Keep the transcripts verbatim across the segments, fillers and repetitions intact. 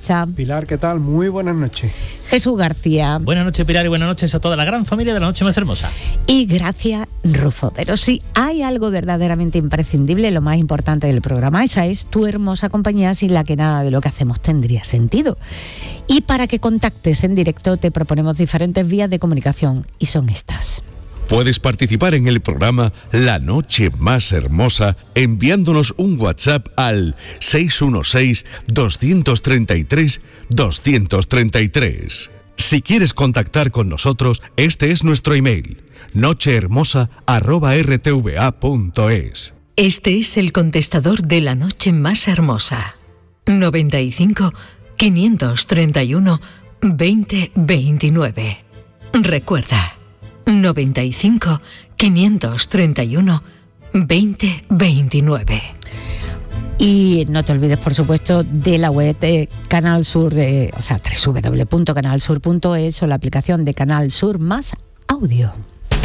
Bautista. Pilar, ¿qué tal? Muy buenas noches. Jesús García. Buenas noches, Pilar, y buenas noches a toda la gran familia de La Noche Más Hermosa. Y gracias, Rufo. Pero si hay algo verdaderamente imprescindible, lo más importante del programa, esa es tu hermosa compañía, sin la que nada de lo que hacemos tendría sentido. Y para que contactes en directo te proponemos diferentes vías de comunicación, y son estas. Puedes participar en el programa La Noche Más Hermosa enviándonos un WhatsApp al seis uno seis, dos tres tres, dos tres tres. Si quieres contactar con nosotros, este es nuestro email, nochehermosa arroba r t v a punto es. Este es el contestador de La Noche Más Hermosa. noventa y cinco, quinientos treinta y uno, veinte veintinueve. Recuerda, noventa y cinco, quinientos treinta y uno, veinte veintinueve. Y no te olvides, por supuesto, de la web de Canal Sur, eh, o sea, doble u doble u doble u punto canal sur punto es o la aplicación de Canal Sur Más Audio.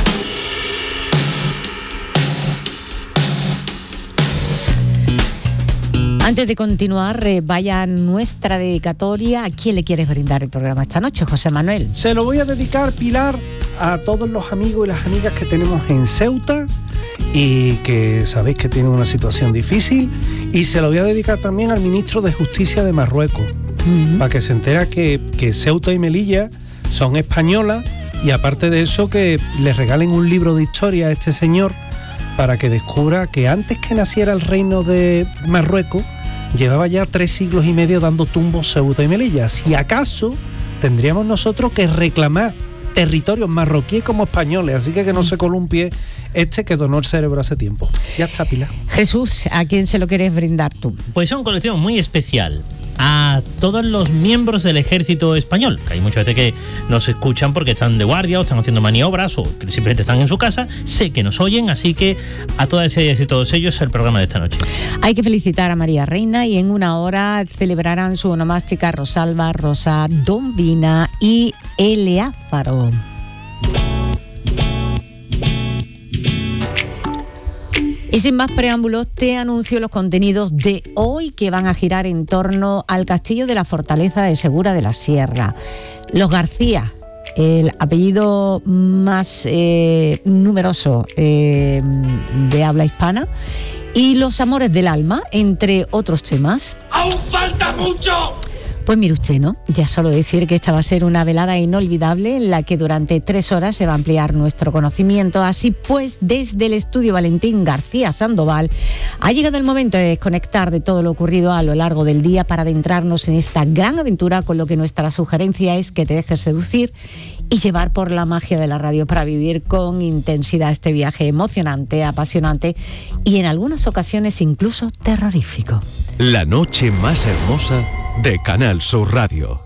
Antes de continuar, eh, vaya nuestra dedicatoria. ¿A quién le quieres brindar el programa esta noche, José Manuel? Se lo voy a dedicar, Pilar, a todos los amigos y las amigas que tenemos en Ceuta y que sabéis que tienen una situación difícil, y se lo voy a dedicar también al ministro de Justicia de Marruecos, uh-huh. para que se entera que, que Ceuta y Melilla son españolas, y aparte de eso que le regalen un libro de historia a este señor para que descubra que antes que naciera el reino de Marruecos llevaba ya tres siglos y medio dando tumbos Ceuta y Melilla. Si acaso tendríamos nosotros que reclamar territorios marroquíes como españoles, así que que no se columpie este que donó el cerebro hace tiempo. Ya está, Pilar. Jesús, ¿a quién se lo quieres brindar tú? Pues a un colectivo muy especial, a todos los miembros del ejército español, que hay muchas veces que nos escuchan porque están de guardia o están haciendo maniobras o que simplemente están en su casa. Sé que nos oyen, así que a todas ellas y todos ellos el programa de esta noche. Hay que felicitar a María Reina, y en una hora celebrarán su onomástica Rosalba, Rosa, Dombina y Eleázaro. Y sin más preámbulos, te anuncio los contenidos de hoy, que van a girar en torno al castillo de la fortaleza de Segura de la Sierra. Los García, el apellido más eh, numeroso eh, de habla hispana, y los amores del alma, entre otros temas. ¡Aún falta mucho! Pues mire usted, ¿no? Ya solo decir que esta va a ser una velada inolvidable en la que durante tres horas se va a ampliar nuestro conocimiento. Así pues, desde el estudio Valentín García Sandoval, ha llegado el momento de desconectar de todo lo ocurrido a lo largo del día para adentrarnos en esta gran aventura, con lo que nuestra sugerencia es que te dejes seducir y llevar por la magia de la radio para vivir con intensidad este viaje emocionante, apasionante y en algunas ocasiones incluso terrorífico. La Noche Más Hermosa de Canal Sur Radio.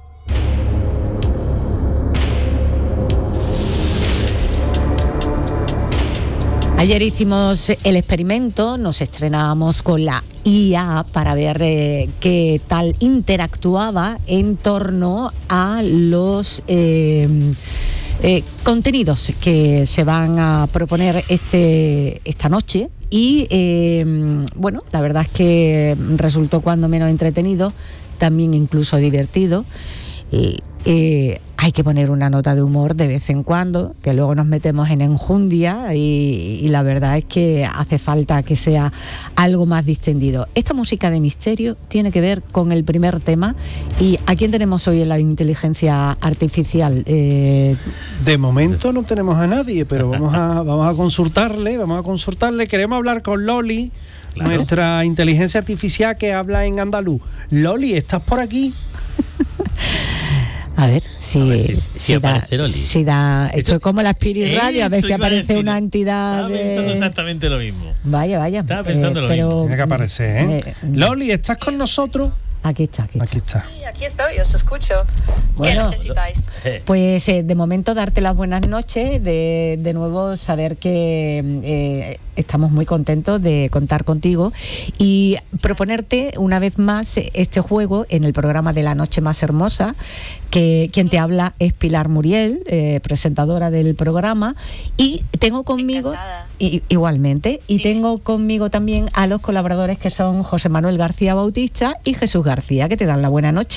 Ayer hicimos el experimento, nos estrenábamos con la I A para ver eh, qué tal interactuaba en torno a los eh, eh, contenidos que se van a proponer este, esta noche. Y eh, bueno, la verdad es que resultó cuando menos entretenido, también incluso divertido. Y, eh, hay que poner una nota de humor de vez en cuando, que luego nos metemos en enjundia, y, y la verdad es que hace falta que sea algo más distendido. Esta música de misterio tiene que ver con el primer tema. ¿Y a quién tenemos hoy en la inteligencia artificial? Eh... De momento no tenemos a nadie, pero vamos a, vamos a consultarle, vamos a consultarle. Queremos hablar con Loli, claro, nuestra inteligencia artificial que habla en andaluz. Loli, ¿estás por aquí? A ver si, a ver si, si, si da, aparece Loli. Si da, esto es como la Spirit Radio, a ver si aparece una entidad. Estaba de... pensando exactamente lo mismo. Vaya, vaya. Estaba pensando eh, lo pero, mismo. Tiene que aparecer, ¿eh? eh Loli, ¿estás con nosotros? Aquí está, aquí está. Aquí está. Sí, aquí estoy, os escucho. Bueno, ¿qué necesitáis? Pues eh, de momento darte las buenas noches, de, de nuevo saber que eh, estamos muy contentos de contar contigo y proponerte una vez más este juego en el programa de La Noche Más Hermosa, que quien te habla es Pilar Muriel, eh, presentadora del programa, y tengo conmigo, y, igualmente, y sí. tengo conmigo también a los colaboradores que son José Manuel García Bautista y Jesús García, que te dan la buena noche.